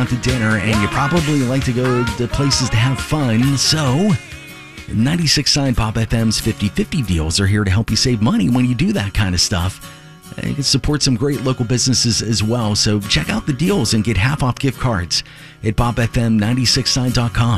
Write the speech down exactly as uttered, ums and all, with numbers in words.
out to dinner, and you probably like to go to places to have fun. So ninety-six point nine Pop F M's fifty fifty deals are here to help you save money when you do that kind of stuff. You can support some great local businesses as well. So check out the deals and get half off gift cards at pop f m nine six nine dot com.